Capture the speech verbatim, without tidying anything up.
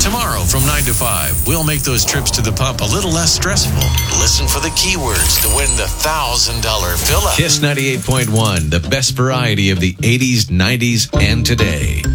Tomorrow from nine to five, we'll make those trips to the pump a little less stressful. Listen for the keywords to win the one thousand dollars fill-up. Kiss ninety-eight point one, the best variety of the eighties, nineties, and today.